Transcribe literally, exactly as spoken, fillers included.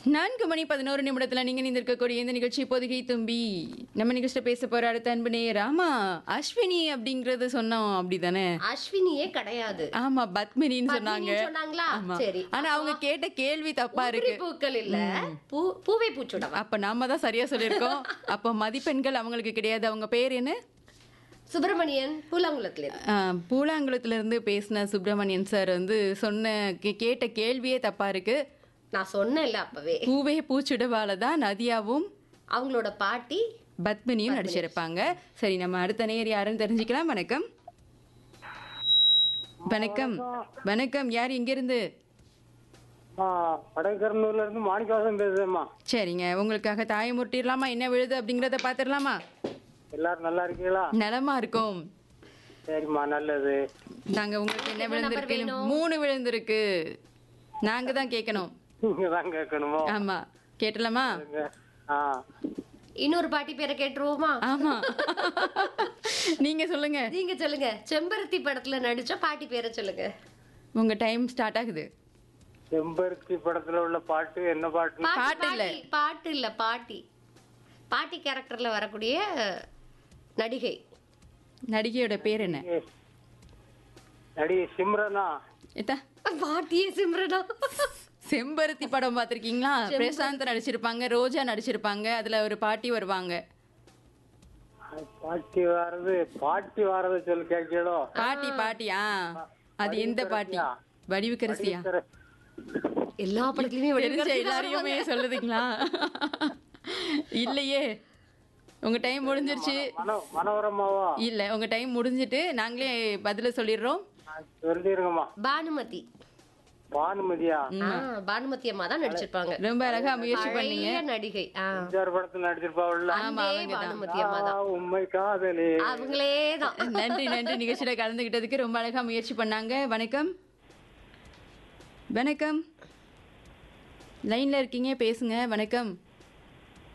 நான்கு மணி பதினோரு நிமிடத்துல நீங்க நிந்திருக்கக்கூடிய இந்த நிகழ்ச்சி பொதுகை தும்பி. நம்ம நிகழ்ச்சியில பேச போற அடுத்த அன்பு நேயர். ஆமா, அஸ்வினி அப்படிங்கறது சொன்னோம் அப்படிதானே? அஸ்வினியே கிடையாது. ஆமா, பத்மினின்னு சொன்னாங்க. பத்மினின்னு சொன்னாங்களா? ஆமா. சரி. ஆனா அவங்க கேட்ட கேள்வி தப்பா இருக்கு. பூக்கள் இல்ல, பூ பூவே பூச்சுடவா. அப்ப நாம தான் சரியா சொல்லியிருக்கோம். அப்ப மதிப்பெண்கள் அவங்களுக்கு கிடையாது. அவங்க பேர் என்ன? சுப்பிரமணியன், பூலாங்குளத்துல இருந்து. ஆ, பூலாங்குளத்துல இருந்து பேசின சுப்பிரமணியன் சார் வந்து சொன்ன கே- கேட்ட கேள்வியே தப்பா இருக்கு. நான் சொன்னேன்ல அப்பவே. பூவே பூச்சுடவால தான் நதியாவும் அவங்களோட பாட்டி பத்மினியும் நடிச்சிருப்பாங்க. சரி, நம்ம அடுத்த நேயர் யாருன்னு தெரிஞ்சுக்கலாம். வணக்கம். வணக்கம். வணக்கம். யார் இங்க இருந்து? படைக்கரனூர்ல இருந்து மாணிக்கவாசன் பேசுறேம்மா. சரிங்க, உங்களுக்காக தாயை முட்டிடலாமா? என்ன விழுது அப்படிங்கறத பாத்துடலாமா? எல்லாரும் நல்லா இருக்கீங்களா? நலமா இருக்கும். சரிம்மா, நல்லது. நாங்க உங்களுக்கு என்ன என்ன number விழுந்திருக்கு? வேணும்? மூணு விழுந்திருக்கு. நாங்க தான் கேட்கணும். நீங்க தான் கேட்கணுமோ? ஆமா, கேட்டலாமா? ஆ, இன்னொரு பாட்டி பேரை கேட்டுருவோமா? ஆமா. நீங்க சொல்லுங்க. நீங்க சொல்லுங்க. செம்பருத்தி படத்துல நடிச்ச பாட்டி பேரை சொல்லுங்க. உங்க டைம் ஸ்டார்ட் ஆகுது. செம்பருத்தி படத்துல உள்ள பாட்டு என்ன பாட்டு? பாட்டி, பாட்டு இல்ல. பாட்டி, பாட்டு இல்ல, பாட்டி. பாட்டி கேரக்டர்ல வரக்கூடிய நடிகை. நடிகையோட பேர் என்ன? நடிகை சிம்ரனா? எத்தா பாட்டியே சிம்ரனா? செம்பருத்தி படம் பாத்திருக்கீங்களா? பிரசாந்த் நடிச்சிருப்பாங்க, ரோஜா நடிச்சிருப்பாங்க. அதுல ஒரு பாட்டி வருவாங்க. பாட்டி வாரது பாட்டி வாரது சொல்லு கேட்கலோ. பாட்டி பாட்டியா? அது எந்த பாட்டி? வடிவுக்கரசியா? எல்லா படத்துலயுமே தெரிஞ்ச வடிவக்கரசி தான் எல்லாரையுமே வருவாங்க. சொல்லுதுங்களா? இல்லையே, உங்க டைம் முடிஞ்சிருச்சு. மனோ மனோரமாவா? இல்ல, உங்க டைம் முடிஞ்சிட்டு நாங்களே பதில சொல்லிடுறோம். சொல்லிருங்கம்மா. பானுமதி. பானுமதியா? ஆ, பானுமதி அம்மா தான் நடிச்சிருப்பாங்க. ரொம்ப அழகா முயற்சி பண்ணீங்க. பழைய நடிகை. ஆ, அஞ்சாறு படத்துல நடிச்சிருப்பா உள்ள. ஆமா, அதே அவங்க தான். பானுமதி அம்மா தான். உண்மை காதலே. அவங்களே தான். நன்றி நன்றி நிகழ்ச்சியில கலந்துகிட்டதுக்கு ரொம்ப அழகா முயற்சி பண்ணாங்க. வணக்கம். வணக்கம். லைன்ல இருக்கீங்க, பேசுங்க. வணக்கம்.